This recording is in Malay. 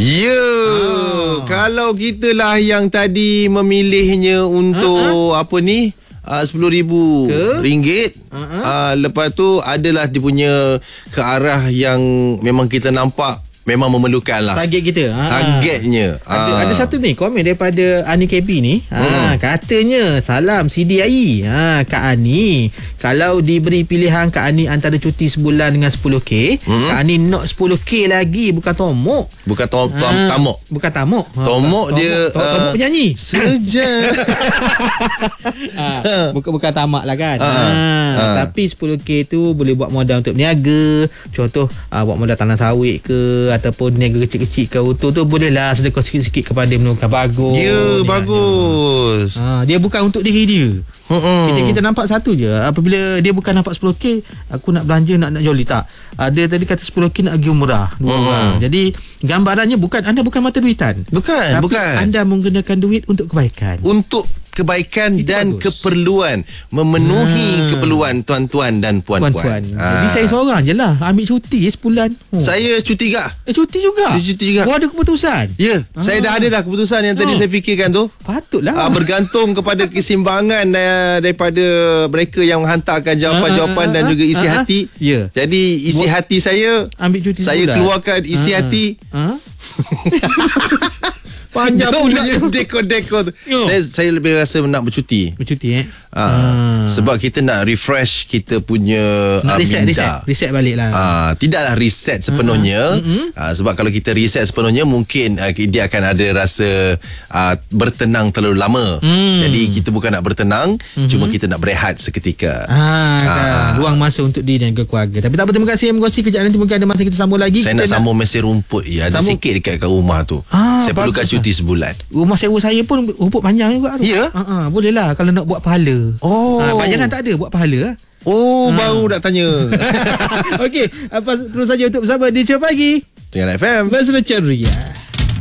Kalau kita lah yang tadi memilihnya untuk RM10,000 lepas tu adalah dia punya ke arah yang memang kita nampak memang memerlukan lah. Target kita. Targetnya. Ada satu ni komen daripada Ani KB ni. Katanya salam CDI. Kak Ani, kalau diberi pilihan Kak Ani antara cuti sebulan dengan 10K, Kak Ani nak 10K lagi, bukan tomok. Bukan tamok. Bukan tamok. Tomok dia tomok penyanyi. Sejak. Bukan tamak lah kan. Tapi 10K tu boleh buat modal untuk berniaga. Contoh buat modal tanah sawit ke, ataupun niaga kecil-kecil ke auto tu, bolehlah sedekah sikit-sikit kepada menemukan bagus. Bagus. Dia bukan untuk diri dia. Kita nampak satu je. Apabila dia bukan nampak 10K, aku nak belanja, nak joli, tak. Dia tadi kata 10K nak pergi umrah 2 orang. Jadi gambarannya anda bukan mata duitan. Bukan. Anda menggunakan duit untuk kebaikan. Untuk kebaikan itu dan bagus. Keperluan, memenuhi keperluan tuan-tuan dan puan-puan. Jadi saya seorang je lah ambil cuti sebulan. Saya cuti juga. Cuti juga. Saya cuti juga. Ada keputusan. Saya dah ada keputusan yang tadi saya fikirkan tu. Patutlah. Bergantung kepada keseimbangan daripada mereka yang menghantarkan jawapan-jawapan dan juga isi hati. Jadi isi hati saya ambil cuti saya sebulan. Keluarkan isi hati. Panjang pula dekor. Saya lebih rasa nak bercuti. Sebab kita nak refresh kita punya reset balik lah. Tidaklah reset sepenuhnya. Sebab kalau kita reset sepenuhnya, mungkin dia akan ada rasa bertenang terlalu lama. Jadi kita bukan nak bertenang, cuma kita nak berehat seketika. Buang masa untuk diri dan keluarga. Tapi tak apa, terima kasih yang mengkongsi. Kejap nanti mungkin ada masa kita sambung lagi. Saya nak sambung mesin rumput. Ada sikit dekat rumah tu. Saya perlukan cuti sebulan. Rumah sewa saya pun rumput panjang juga tu. Boleh lah kalau nak buat pahala. Bayaran tak ada, buat pahala. Baru nak tanya. Okey, terus saja untuk bersama di Ceria Pagi dengan FM Bersama Ceria.